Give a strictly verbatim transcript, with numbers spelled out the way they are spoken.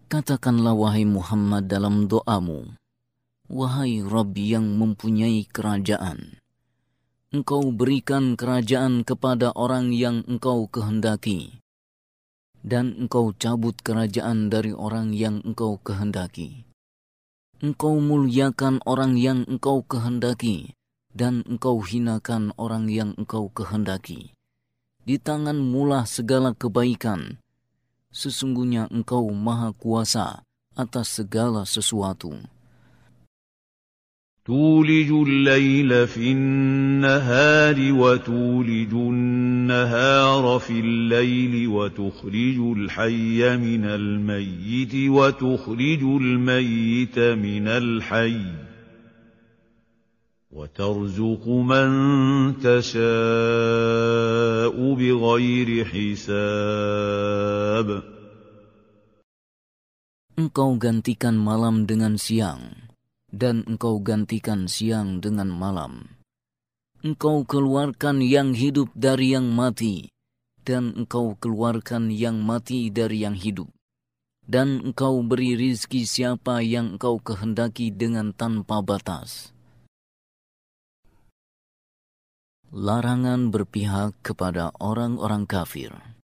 Katakanlah wahai Muhammad dalam doamu, wahai Rabb yang mempunyai kerajaan, Engkau berikan kerajaan kepada orang yang Engkau kehendaki, dan Engkau cabut kerajaan dari orang yang Engkau kehendaki. Engkau muliakan orang yang Engkau kehendaki, dan Engkau hinakan orang yang Engkau kehendaki. Di tangan-Mu lah segala kebaikan. Sesungguhnya Engkau Maha Kuasa atas segala sesuatu. تولج الليل في النهار وتولج النهار في الليل وتخرج الحي من الميت وتخرج الميت من الحي وترزق من تشاء بغير حساب. Engkau gantikan malam dengan siang, dan Engkau gantikan siang dengan malam. Engkau keluarkan yang hidup dari yang mati, dan Engkau keluarkan yang mati dari yang hidup. Dan Engkau beri rizki siapa yang Engkau kehendaki dengan tanpa batas. Larangan berpihak kepada orang-orang kafir.